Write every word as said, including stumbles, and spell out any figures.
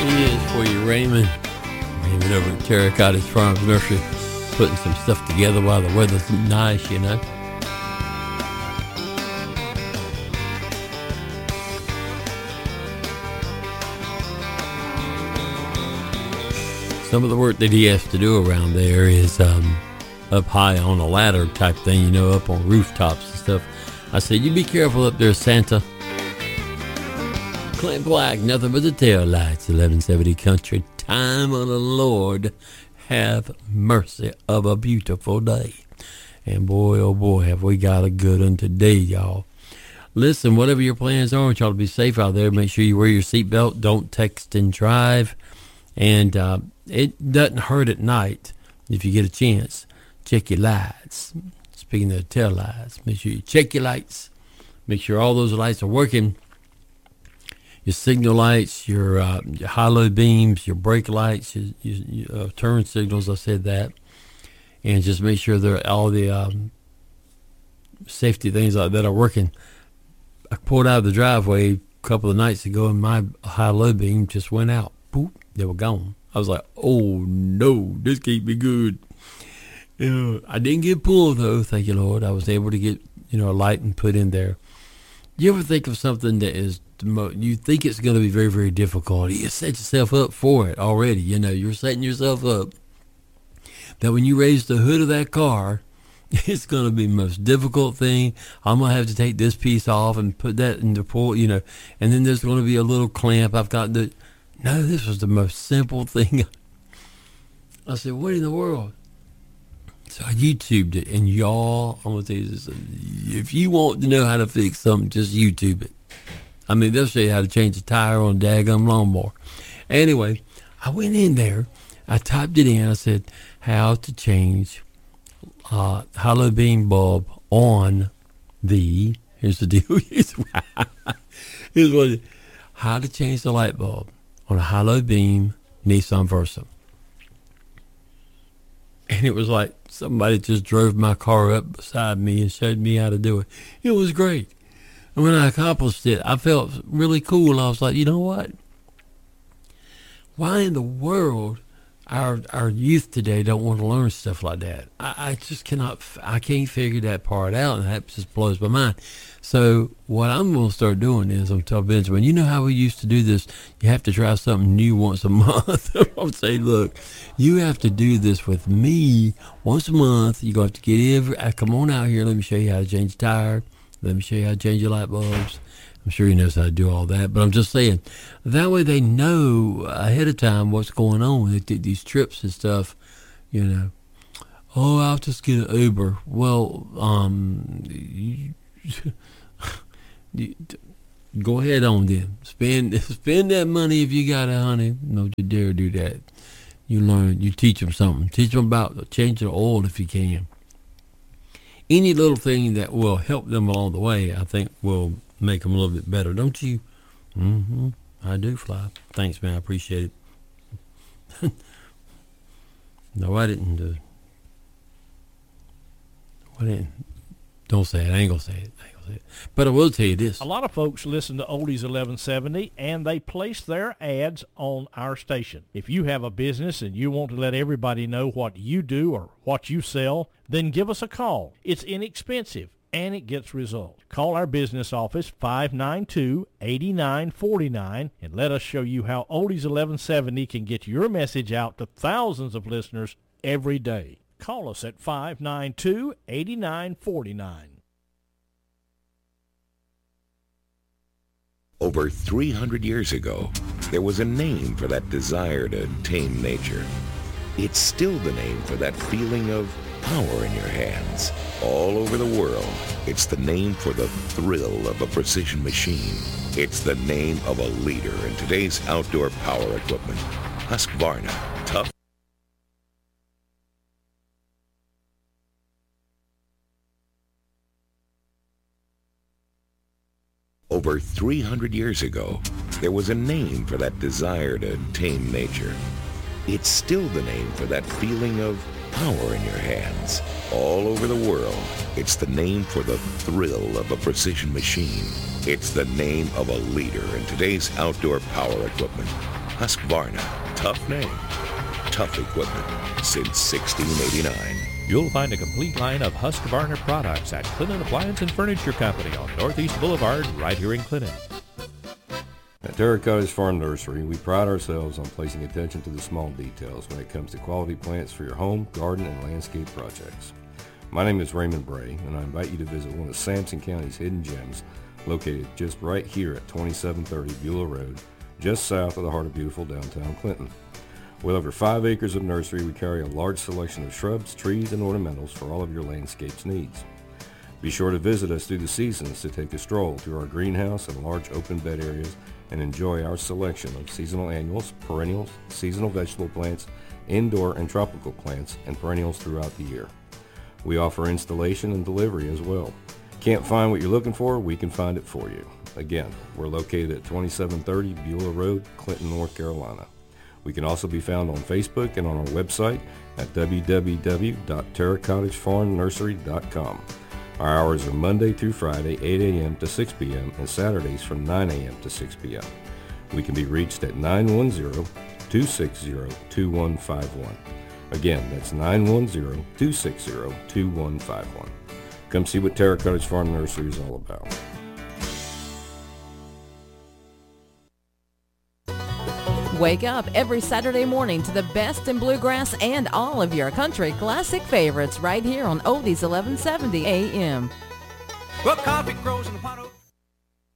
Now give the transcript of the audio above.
He is for you, Raymond. Raymond over at Terracottage Farms Nursery, putting some stuff together while the weather's nice, you know. Some of the work that he has to do around there is um, up high on a ladder type thing, you know, up on rooftops and stuff. I said, you be careful up there, Santa. Clint Black, nothing but the tail lights, eleven seventy Country. Time of the Lord, have mercy of a beautiful day. And boy, oh boy, have we got a good one today, y'all. Listen, whatever your plans are, I want y'all to be safe out there. Make sure you wear your seatbelt. Don't text and drive. And uh, it doesn't hurt at night if you get a chance. Check your lights. Speaking of the tail lights, make sure you check your lights. Make sure all those lights are working. Your signal lights, your, uh, your high-low beams, your brake lights, your, your, your uh, turn signals, I said that. And just make sure they're all the um, safety things like that are working. I pulled out of the driveway a couple of nights ago and my high-low beam just went out. Boop, they were gone. I was like, oh no, this can't be good. You know, I didn't get pulled though, thank you Lord. I was able to get, you know, a light and put in there. You ever think of something that is, you think it's going to be very, very difficult? You set yourself up for it already. You know, you're setting yourself up that when you raise the hood of that car, it's going to be the most difficult thing. I'm going to have to take this piece off and put that in the pull, you know, and then there's going to be a little clamp. I've got the, no, this was the most simple thing. I said, what in the world? So I YouTubed it, and y'all, I'm going to tell you this, if you want to know how to fix something, just YouTube it. I mean, they'll show you how to change a tire on a daggum lawnmower. Anyway, I went in there, I typed it in, I said, how to change uh, high-low beam bulb on the, here's the deal, here's what it, how to change the light bulb on a high-low beam Nissan Versa. And it was like somebody just drove my car up beside me and showed me how to do it. It was great. And when I accomplished it, I felt really cool. I was like, you know what? Why in the world our our youth today don't want to learn stuff like that? I, I just cannot, I can't figure that part out, and that just blows my mind. So what I'm going to start doing is I'm telling Benjamin, you know how we used to do this? You have to try something new once a month. I'm saying, look, you have to do this with me once a month. You're going to have to get every, I come on out here. Let me show you how to change a tire. Let me show you how to change your light bulbs. I'm sure he knows how to do all that. But I'm just saying, that way they know ahead of time what's going on. They take these trips and stuff, you know. Oh, I'll just get an Uber. Well, um... You, go ahead on then. Spend spend that money if you got it, honey. Don't you dare do that. You learn. You teach them something. Teach them about changing the oil if you can. Any little thing that will help them along the way, I think, will make them a little bit better. Don't you? Mm-hmm. I do, Fly. Thanks, man. I appreciate it. No, I didn't. Uh, I didn't. Don't say it. I ain't gonna say it. I ain't gonna say it. But I will tell you this. A lot of folks listen to Oldies eleven seventy, and they place their ads on our station. If you have a business and you want to let everybody know what you do or what you sell, then give us a call. It's inexpensive, and it gets results. Call our business office, five nine two, eight nine four nine, and let us show you how Oldies eleven seventy can get your message out to thousands of listeners every day. Call us at five nine two, eight nine four nine. Over three hundred years ago, there was a name for that desire to tame nature. It's still the name for that feeling of power in your hands. All over the world, it's the name for the thrill of a precision machine. It's the name of a leader in today's outdoor power equipment. Husqvarna. Tough. Over three hundred years ago, there was a name for that desire to tame nature. It's still the name for that feeling of power in your hands. All over the world, it's the name for the thrill of a precision machine. It's the name of a leader in today's outdoor power equipment. Husqvarna. Tough name. Tough equipment since sixteen eighty-nine. You'll find a complete line of Husqvarna products at Clinton Appliance and Furniture Company on Northeast Boulevard, right here in Clinton. At Terra Cottage Farm Nursery, we pride ourselves on placing attention to the small details when it comes to quality plants for your home, garden, and landscape projects. My name is Raymond Bray, and I invite you to visit one of Sampson County's hidden gems, located just right here at twenty-seven thirty Beulah Road, just south of the heart of beautiful downtown Clinton. With over five acres of nursery, we carry a large selection of shrubs, trees, and ornamentals for all of your landscapes needs. Be sure to visit us through the seasons to take a stroll through our greenhouse and large open bed areas and enjoy our selection of seasonal annuals, perennials, seasonal vegetable plants, indoor and tropical plants, and perennials throughout the year. We offer installation and delivery as well. Can't find what you're looking for? We can find it for you. Again, we're located at twenty-seven thirty Beulah Road, Clinton, North Carolina. We can also be found on Facebook and on our website at w w w dot terra cottage farm nursery dot com. Our hours are Monday through Friday, eight a.m. to six p.m. and Saturdays from nine a.m. to six p.m. We can be reached at nine one zero, two six zero, two one five one. Again, that's nine one zero, two six zero, two one five one. Come see what Terra Cottage Farm Nursery is all about. Wake up every Saturday morning to the best in bluegrass and all of your country classic favorites right here on Oldies eleven seventy A M. Well, coffee grows in the pot.